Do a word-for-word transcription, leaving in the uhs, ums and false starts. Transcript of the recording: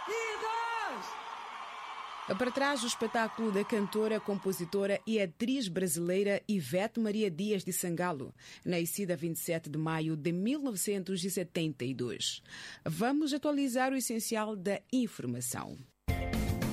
Para trás do espetáculo da cantora, compositora e atriz brasileira Ivete Maria Dias de Sangalo, nascida a vinte e sete de maio de mil novecentos e setenta e dois. Vamos atualizar o essencial da informação.